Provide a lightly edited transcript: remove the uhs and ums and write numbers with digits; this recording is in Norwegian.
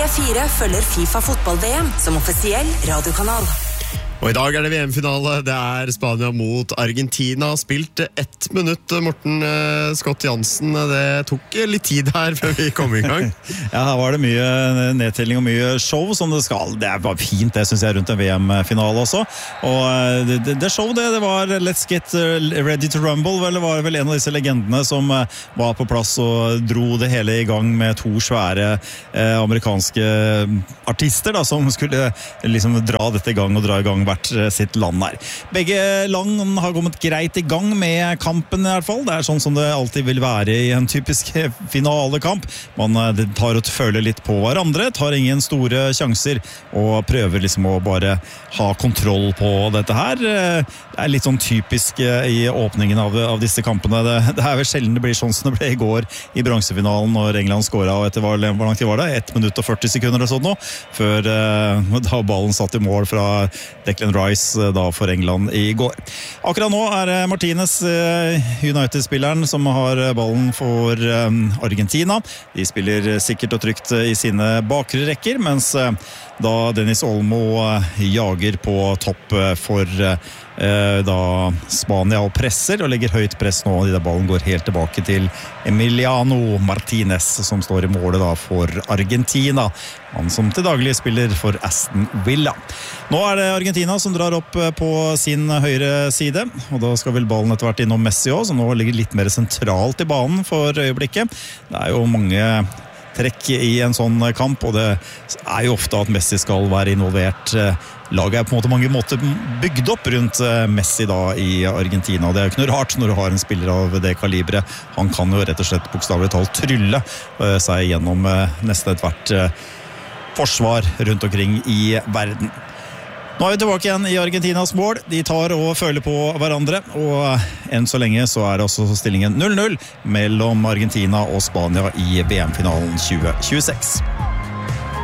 P4 følger FIFA fotball-VM som offisiell radiokanal. Og i dag det VM-finale, det Spania mot Argentina. Spilt 1 minutt, Morten Scott Jansen. Det tok litt tid her før vi kom i gang. Ja, her var det mye nedtelling og mye show som det skal. Det bare fint, det synes jeg, rundt en VM-finale også. Og det show, det var Let's Get Ready to Rumble, vel, det var vel en av disse legendene som var på plass og dro det hele i gang med 2 svære amerikanske artister da, som skulle liksom dra dette i gang og dra i gang hvert sitt land her. Begge land har kommet greit i gang med kampen i hvert fall. Det sånn som det alltid vil være i en typisk finalekamp. Man tar og føler litt på hverandre, tar ingen store sjanser og prøver liksom å bare ha kontroll på dette her. Det litt sånn typisk i åpningen av disse kampene. Det vel sjelden det blir sånn som det ble i går i bronsefinalen når England skåret, og etter hvor lang tid var det? 1 minutt og 40 sekunder og sånn nå, før da ballen satt i mål fra Declan Rice da for England i går. Akkurat nå Martinez, United-spilleren, som har ballen for Argentina. De spiller sikkert og trygt i sine bakre rekker, mens da Dennis Olmo jager på topp for da Spania og presser og legger høyt press nå, da ballen går helt tilbake til Emiliano Martinez, som står i målet da for Argentina, han som til daglig spiller for Aston Villa. Nå det Argentina som drar opp på sin høyre side, og da skal vel ballen etter hvert innom Messi også, som nå ligger litt mer sentralt i banen for øyeblikket. Det jo mange trekk i en sånn kamp, og det jo ofte at Messi skal være involvert. Laget på en måte mange måter bygd opp rundt Messi da i Argentina, og det jo ikke noe rart når du har en spiller av det kalibret. Han kan jo rett og slett bokstavelig talt trylle seg gjennom nesten et hvert forsvar rundt omkring i verden. Nå vi tilbake igjen i Argentinas mål. De tar og føler på hverandre, og enn så lenge så det også stillingen 0-0 mellom Argentina og Spania i VM-finalen 2026.